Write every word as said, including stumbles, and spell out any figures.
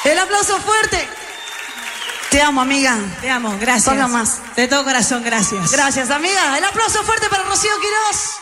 El aplauso fuerte. Te amo, amiga. Te amo, gracias. Toca más. De todo corazón, gracias. Gracias, amiga. El aplauso fuerte para Rocío Quirós.